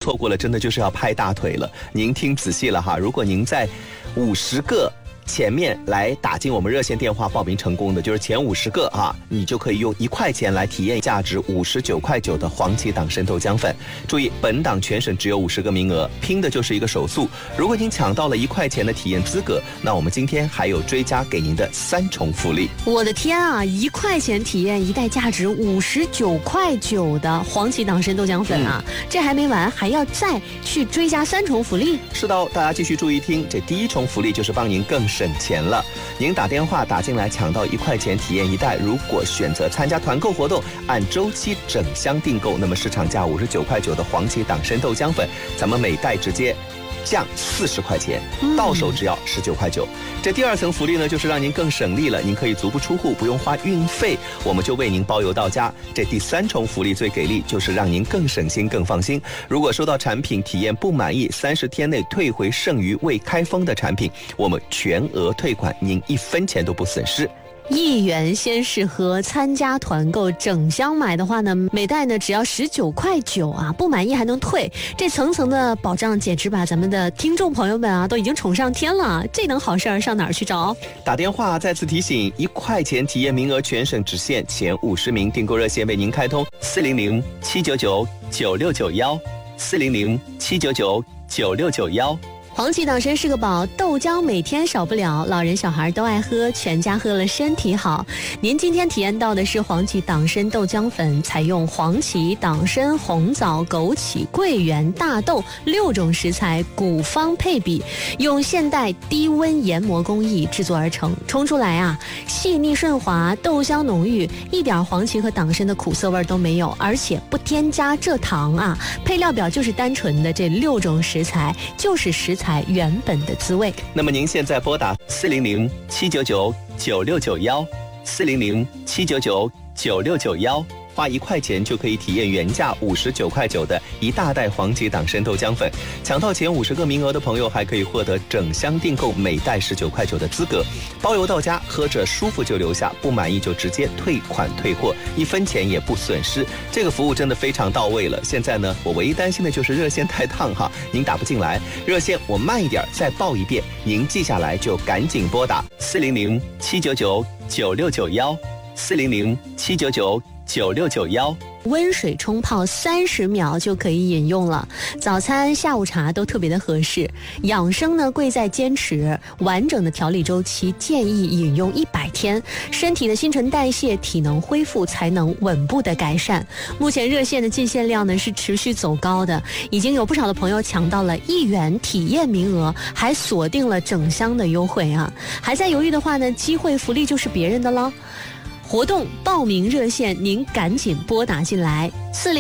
错过了真的就是要拍大腿了。您听仔细了哈，如果您在50个前面来打进我们热线电话报名成功的，就是前50个啊，你就可以用1块钱来体验价值59.9块的黄芪党参豆浆粉。注意，本档全省只有50个名额，拼的就是一个手速。如果您抢到了1块钱的体验资格，那我们今天还有追加给您的3重福利。 我的天啊，1块钱体验1袋价值59.9块的黄芪党参豆浆粉啊，这还没完，还要再去追加3重福利。 是的，大家继续注意听，这第1重福利就是帮您更省钱了。您打电话打进来抢到1块钱体验1袋，如果选择参加团购活动，按周期整箱订购，那么市场价59.9块的黄芪党参豆浆粉，咱们每袋直接降40块钱，到手只要19.9块。这第2层福利呢，就是让您更省力了，您可以足不出户，不用花运费，我们就为您包邮到家。这第3重福利最给力，就是让您更省心更放心。如果收到产品体验不满意，30天内退回剩余未开封的产品，我们全额退款，您1分钱都不损失。 1元先试喝，参加团购整箱买的话呢，每袋呢只要19.9块啊，不满意还能退，这层层的保障简直把咱们的听众朋友们啊都已经宠上天了。这等好事儿上哪儿去找？ 打电话再次提醒，1块钱体验名额全省只限前50名，订购热线为您开通400-799-9691，400-799-9691。 黄芪党参是个宝，豆浆每天少不了，老人小孩都爱喝，全家喝了身体好。您今天体验到的是黄芪党参豆浆粉，采用黄芪、党参、红枣、枸杞、桂圆、大豆6种食材古方配比，用现代低温研磨工艺制作而成，冲出来啊细腻顺滑，豆香浓郁，一点黄芪和党参的苦涩味都没有，而且不添加蔗糖啊。配料表就是单纯的这6种食材，就是食材原本的滋味。 那么您现在拨打400-799-9691，400-799-9691，花1块钱就可以体验原价59.9块的一大袋黄芪党参豆浆粉。抢到前50个名额的朋友，还可以获得整箱订购每袋19.9块的资格，包邮到家，喝着舒服就留下，不满意就直接退款退货，1分钱也不损失。这个服务真的非常到位了。现在呢，我唯一担心的就是热线太烫哈，您打不进来。热线我慢一点再报一遍，您记下来就赶紧拨打400-799-9691，400-799-9691。 温水冲泡30秒就可以饮用了，早餐下午茶都特别的合适。养生呢贵在坚持，完整的调理周期建议饮用100天，身体的新陈代谢体能恢复才能稳步的改善。目前热线的进线量呢是持续走高的，已经有不少的朋友抢到了1元体验名额，还锁定了整箱的优惠啊！还在犹豫的话呢，机会福利就是别人的了。活动报名热线您赶紧拨打进来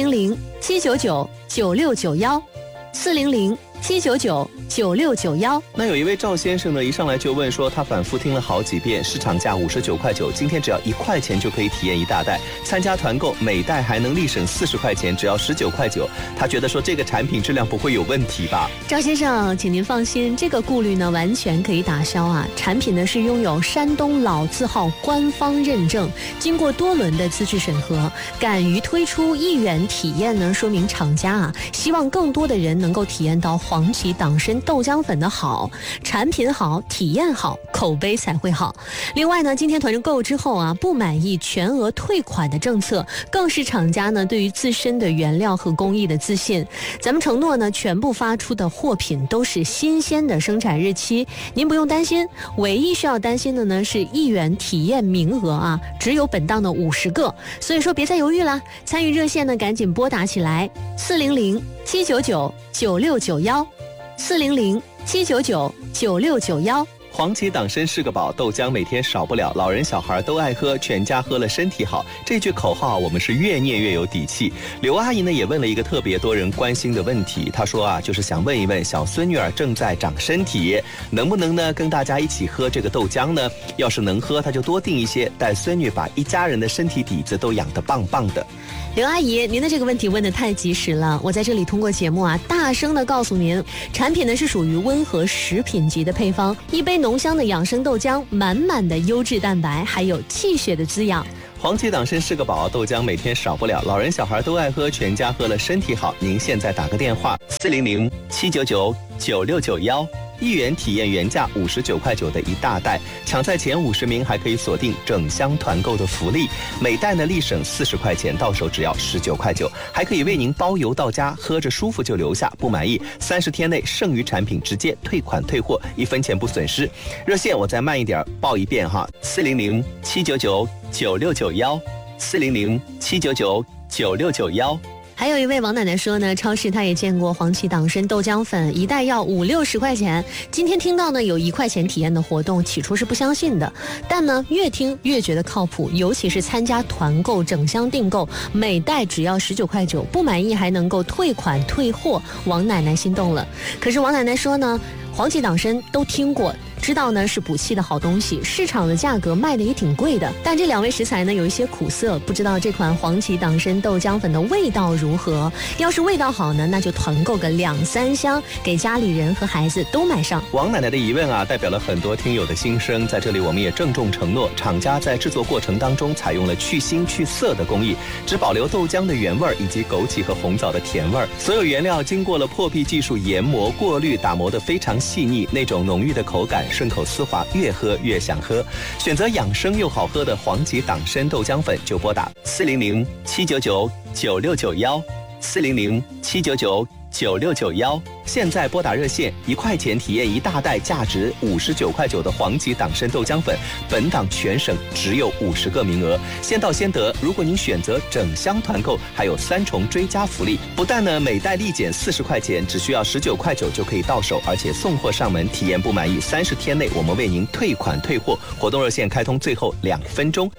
，400-799-9691，400-799-9691。 那有一位赵先生呢，一上来就问说，他反复听了好几遍，市场价59.9块，今天只要1块钱就可以体验一大袋，参加团购每袋还能立省40块钱，只要19.9块，他觉得说这个产品质量不会有问题吧？ 赵先生，请您放心，这个顾虑呢完全可以打消啊！产品呢是拥有山东老字号官方认证，经过多轮的资质审核，敢于推出1元体验呢，说明厂家啊希望更多的人能够体验到黄芪党参豆浆粉的好，产品好，体验好，口碑才会好。另外呢，今天团购之后啊，不满意全额退款的政策，更是厂家呢对于自身的原料和工艺的自信。咱们承诺呢，全部发出的货品都是新鲜的生产日期，您不用担心。唯一需要担心的呢是1元体验名额啊，只有本档的50个，所以说别再犹豫了，参与热线呢赶紧拨打起来，400-799-9691，400-799-9691。 黄芪党参是个宝，豆浆每天少不了，老人小孩都爱喝，全家喝了身体好。这句口号我们是越念越有底气。刘阿姨呢也问了一个特别多人关心的问题，她说啊，就是想问一问小孙女儿正在长身体，能不能呢跟大家一起喝这个豆浆呢？要是能喝，她就多订一些，带孙女把一家人的身体底子都养得棒棒的。 刘阿姨，您的这个问题问得太及时了，我在这里通过节目啊，大声的告诉您，产品呢是属于温和食品级的配方，一杯浓香的养生豆浆，满满的优质蛋白，还有气血的滋养。 黄芪党参是个宝，豆浆每天少不了，老人小孩都爱喝，全家喝了身体好。您现在打个电话400-799-9691，1元体验原价59块9的一大袋，抢在前50名还可以锁定整箱团购的福利，每袋呢立省40块钱，到手只要19块9，还可以为您包邮到家，喝着舒服就留下，不满意30天内剩余产品直接退款退货，1分钱不损失。热线我再慢一点报一遍哈，400-799-9691，400-799-9691。 还有一位王奶奶说呢，超市她也见过黄芪党参豆浆粉，一袋要50-60块钱。今天听到呢有1块钱体验的活动，起初是不相信的，但呢越听越觉得靠谱，尤其是参加团购整箱订购，每袋只要19块9，不满意还能够退款退货，王奶奶心动了。可是王奶奶说呢，黄芪党参都听过，知道呢是补气的好东西，市场的价格卖的也挺贵的，但这2位食材呢有一些苦涩，不知道这款黄芪党参豆浆粉的味道如何。要是味道好呢，那就团购个2-3箱，给家里人和孩子都买上。 王奶奶的疑问啊，代表了很多听友的心声，在这里我们也郑重承诺，厂家在制作过程当中采用了去腥去涩的工艺，只保留豆浆的原味以及枸杞和红枣的甜味，所有原料经过了破壁技术研磨过滤，打磨得非常细腻，那种浓郁的口感，顺口丝滑，越喝越想喝。选择养生又好喝的黄芪党参豆浆粉，就拨打400-799-9691，400-799-9691。现在拨打热线，1块钱体验一大袋价值59块9的黄芪党参豆浆粉，本档全省只有50个名额，先到先得。如果您选择整箱团购，还有3重追加福利，不但呢每袋立减40块钱，只需要19块9就可以到手，而且送货上门，体验不满意30天内我们为您退款退货。活动热线开通最后2分钟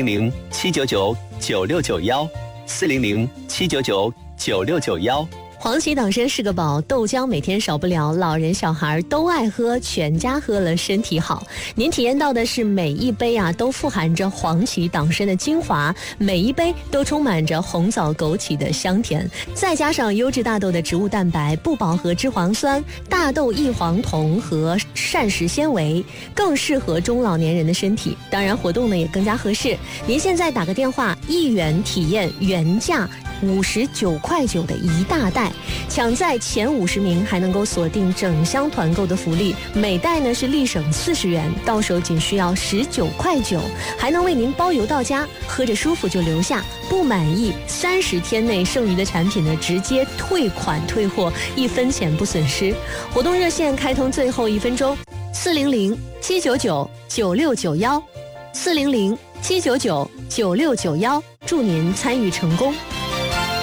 ，400-799-9691，400-799-9691。 黄芪党参是个宝，豆浆每天少不了，老人小孩都爱喝，全家喝了身体好。您体验到的是每一杯啊都富含着黄芪党参的精华，每一杯都充满着红枣枸杞的香甜，再加上优质大豆的植物蛋白、不饱和脂肪酸、大豆异黄酮和膳食纤维，更适合中老年人的身体。当然活动呢也更加合适，您现在打个电话，1元体验原价59块9的一大袋，抢在前50名还能够锁定整箱团购的福利，每袋呢是立省40元，到手仅需要19块9，还能为您包邮到家，喝着舒服就留下，不满意30天内剩余的产品呢直接退款退货，1分钱不损失。活动热线开通最后1分钟，400-799-9691，400-799-9691，祝您参与成功。